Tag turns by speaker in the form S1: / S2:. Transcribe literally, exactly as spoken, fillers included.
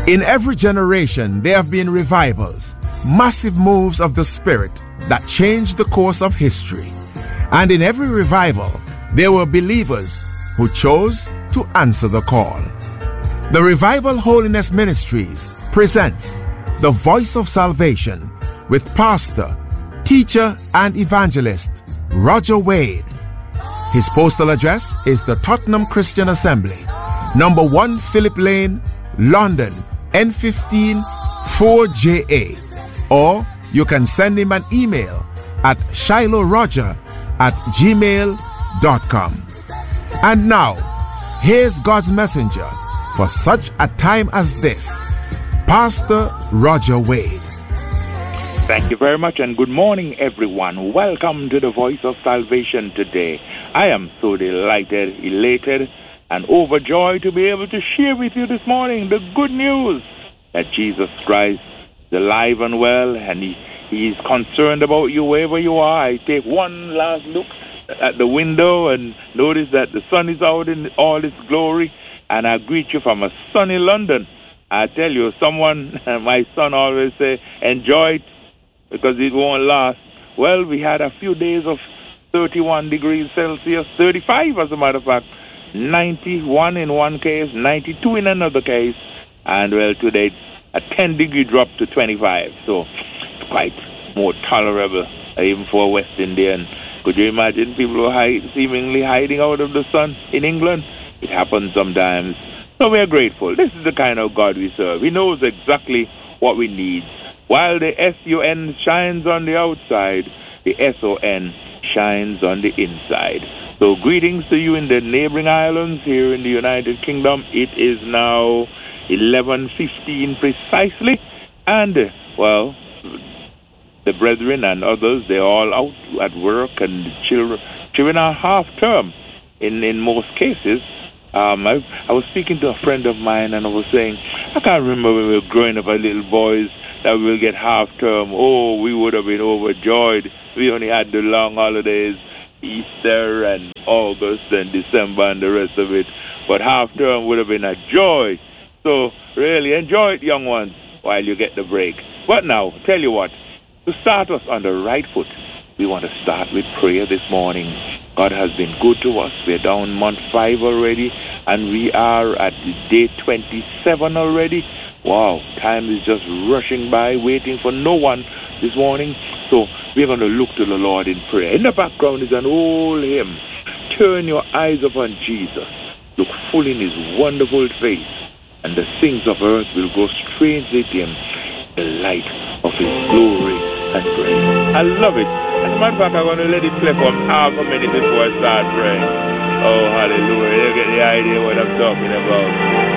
S1: In every generation, there have been revivals, massive moves of the Spirit that changed the course of history. And in every revival, there were believers who chose to answer the call. The Revival Holiness Ministries presents The Voice of Salvation with pastor, teacher, and evangelist Roger Wade. His postal address is the Tottenham Christian Assembly, number one Philip Lane, London, N fifteen four J A. Or you can send him an email at shilohroger at gmail dot com. And now, here's God's messenger for such a time as this, Pastor Roger Wade.
S2: Thank you very much, and good morning, everyone. Welcome to the Voice of Salvation today. I am so delighted, elated, and overjoyed to be able to share with you this morning the good news that Jesus Christ is alive and well, and he, he is concerned about you wherever you are. I take one last look at the window and notice that the sun is out in all its glory, and I greet you from a sunny London. I tell you, someone, my son always say, enjoy it because it won't last. Well, we had a few days of thirty-one degrees Celsius, thirty-five as a matter of fact, ninety-one in one case, ninety-two in another case, and well, today a ten degree drop to twenty-five, so it's quite more tolerable, even for a West Indian. Could you imagine people who are hide, seemingly hiding out of the sun in England? It happens sometimes. So we are grateful. This is the kind of God we serve. He knows exactly what we need. While the S U N shines on the outside, the S O N shines on the inside. So greetings to you in the neighboring islands here in the United Kingdom. It is now eleven fifteen precisely. And, well, the brethren and others, they're all out at work, and the children, children are half term in, in most cases. Um, I, I was speaking to a friend of mine, and I was saying, I can't remember when we were growing up as little boys that we will get half term. Oh, we would have been overjoyed. We only had the long holidays, Easter and August and December and the rest of it. But half term would have been a joy. So really enjoy it, young ones, while you get the break. But now, tell you what, to start us on the right foot, we want to start with prayer this morning. God has been good to us. We're down month five already, and we are at day twenty-seven already. Wow, time is just rushing by, waiting for no one this morning. So we're going to look to the Lord in prayer. In the background is an old hymn. Turn your eyes upon Jesus. Look full in his wonderful face, and the things of earth will go strangely dim, the light of his glory and grace. I love it. As a matter of fact, I'm going to let it play for half a minute before I start praying. Oh, hallelujah. You get the idea what I'm talking about.